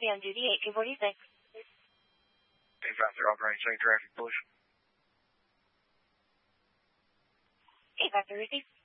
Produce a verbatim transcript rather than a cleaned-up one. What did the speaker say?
Copy on duty, eight two forty-six. eight five zero, operating second traffic, push. eight five three, receive.